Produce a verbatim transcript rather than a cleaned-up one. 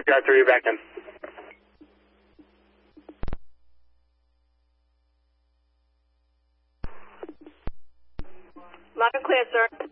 C P R three, you're back in. Loud and clear, sir.